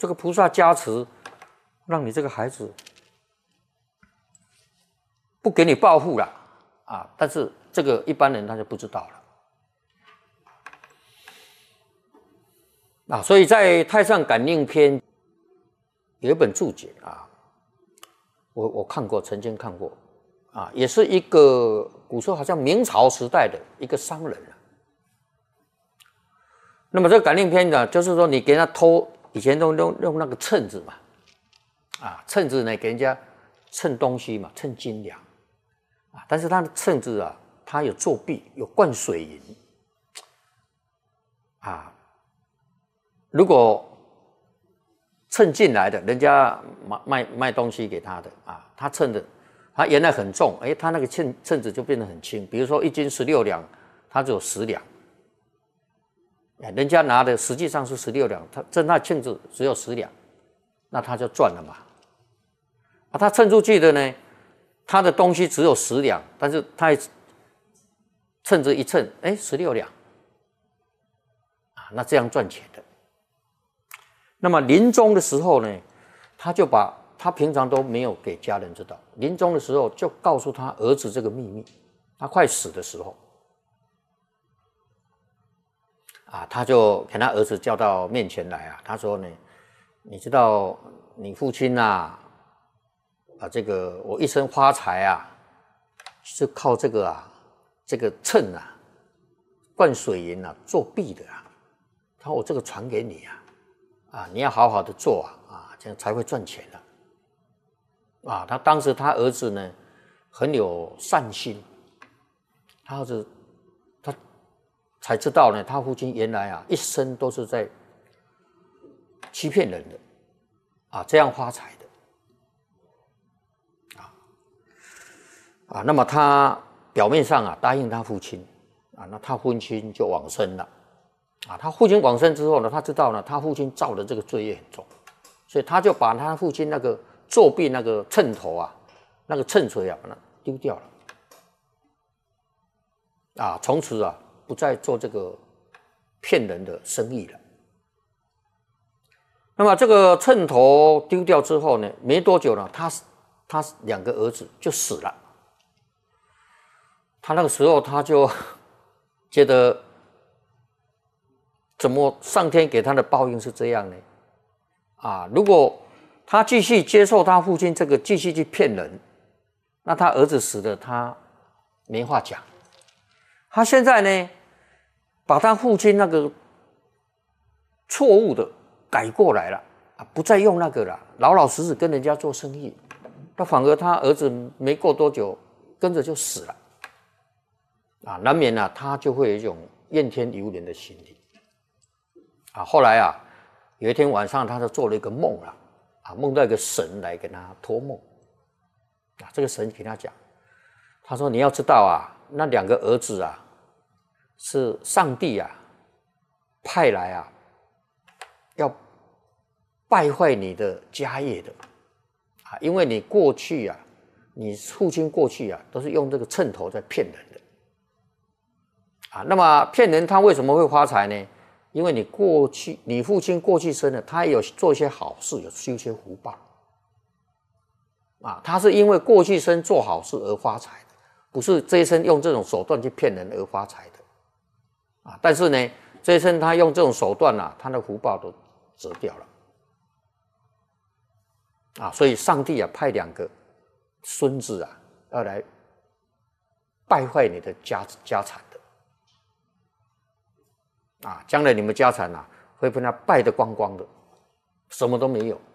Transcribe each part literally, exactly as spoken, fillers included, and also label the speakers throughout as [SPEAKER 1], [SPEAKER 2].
[SPEAKER 1] 这个菩萨加持，让你这个孩子不给你报复了啊！但是这个一般人他就不知道了啊。所以在《太上感应篇》有一本注解啊，我我看过，曾经看过啊，也是一个古时候好像明朝时代的一个商人。那么这个感应篇呢，就是说你给他偷，以前都用用那个秤子嘛，啊，秤子呢给人家称东西嘛，称斤两，啊，但是他的秤子啊，他有作弊，有灌水银，啊，如果称进来的，人家卖卖东西给他的啊，他称的，他原来很重，哎，他那个秤秤子就变得很轻，比如说一斤十六两，他只有十两。人家拿的实际上是十六两，他称他秤子只有十两，那他就赚了嘛。啊，他称出去的呢，他的东西只有十两，但是他秤子一称，哎，十六两，啊，那这样赚钱的。那么临终的时候呢，他就把他平常都没有给家人知道，临终的时候就告诉他儿子这个秘密。他快死的时候。啊，他就给他儿子叫到面前来啊，他说呢，你知道你父亲啊，啊，这个我一生发财啊，是靠这个啊，这个秤啊，灌水银啊，作弊的啊。他说我这个传给你啊，啊，你要好好的做啊，啊，这样才会赚钱的。啊，他当时他儿子呢，很有善心，他儿子。才知道呢，他父亲原来啊一生都是在欺骗人的，啊，这样发财的，啊啊，那么他表面上啊答应他父亲，啊，那他父亲就往生了，啊，他父亲往生之后呢，他知道呢，他父亲造的这个罪业很重，所以他就把他父亲那个作弊那个秤头啊，那个秤锤啊，把它丢掉了，啊，从此啊。不再做这个骗人的生意了。那么这个秤头丢掉之后呢，没多久呢，他他两个儿子就死了。他那个时候他就觉得，怎么上天给他的报应是这样呢？啊，如果他继续接受他父亲这个继续去骗人，那他儿子死了，他没话讲。他现在呢，把他父亲那个错误的改过来了啊，不再用那个了，老老实实跟人家做生意。那反而他儿子没过多久，跟着就死了啊，难免啊，他就会有一种怨天尤人的心理啊。后来啊，有一天晚上，他就做了一个梦了啊，梦到一个神来给他托梦啊，这个神给他讲，他说你要知道啊，那两个儿子啊。是上帝啊派来啊，要败坏你的家业的啊，因为你过去啊，你父亲过去啊，都是用这个秤头在骗人的啊。那么骗人他为什么会发财呢？因为你过去，你父亲过去生了，他有做一些好事，有修一些福报啊。他是因为过去生做好事而发财的，不是这一生用这种手段去骗人而发财的。啊，但是呢，这一生他用这种手段啊，他的福报都折掉了，啊，所以上帝啊派两个孙子啊要来败坏你的家家产的，啊，将来你们家产啊会被他败得光光的，什么都没有。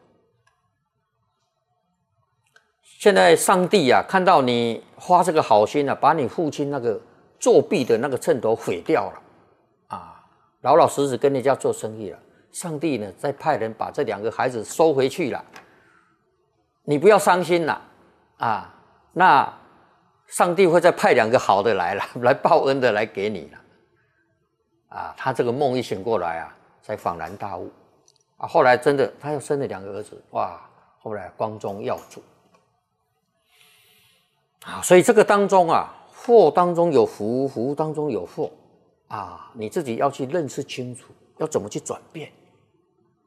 [SPEAKER 1] 现在上帝啊看到你花这个好心啊，把你父亲那个作弊的那个秤头毁掉了。老老实实跟人家做生意了，上帝呢再派人把这两个孩子收回去了，你不要伤心了啊！那上帝会再派两个好的来了，来报恩的来给你了啊！他这个梦一醒过来啊，才恍然大悟啊！后来真的他又生了两个儿子，哇！后来光宗耀祖啊！所以这个当中啊，祸当中有福，福当中有祸。啊，你自己要去认识清楚，要怎么去转变。